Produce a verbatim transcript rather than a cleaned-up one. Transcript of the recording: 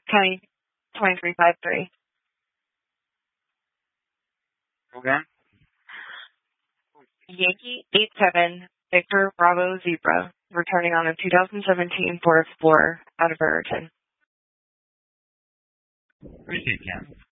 County twenty-three five three. Okay. Yankee eight seven Victor Bravo Zebra, returning on a two thousand seventeen Ford Explorer out of Raritan. Appreciate it, Ken.